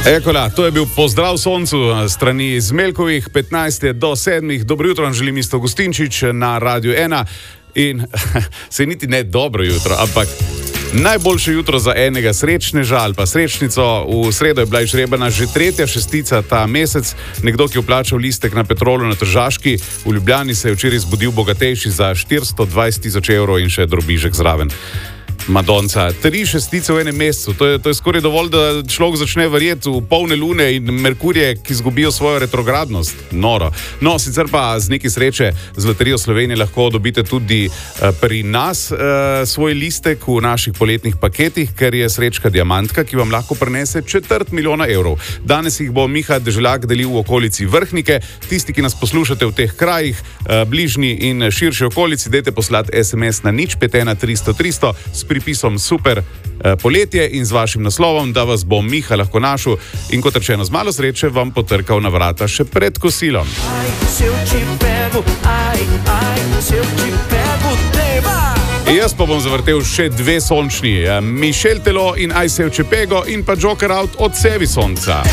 Ekola, to je bil pozdrav soncu strani Zmeljkovih, 15 do 7. Dobro jutro, vam želim Isto Gustinčič na Radiu 1. In se niti ne dobro jutro, ampak najboljše jutro za enega srečneža ali pa srečnico. V sredo je bila izžrebana že 3. šestica ta mesec. Nekdo, ki je vplačal listek na Petrolu na Tržaški, v Ljubljani se je včeraj zbudil bogatejši za 420.000 evrov in še drobižek zraven. Madonca, 3 šestice v enem mesecu, to je skoraj dovolj, da človek začne verjeti v polne lune in Merkurje, ki izgubijo svojo retrogradnost. Noro. No, sicer pa z neki sreče z Loterijo Slovenije lahko dobite tudi pri nas svoj listek v naših poletnih paketih, ker je srečka diamantka, ki vam lahko prinese 250 000 evrov. Danes jih bo Miha Deželjak delil v okolici Vrhnike. Tisti, ki nas poslušate v teh krajih, bližnji in širši okolici, dajte poslati SMS na 051 300 300 s pripisom super poletje in z vašim naslovom, da vas bo Miha lahko našel in kot rečeno z malo sreče vam potrkal na vrata še pred kosilom. Jaz pa bom zavrtel še 2 sončni, Mišel Telo in Aj se v Čepego in pa Joker Out od Sevi sonca.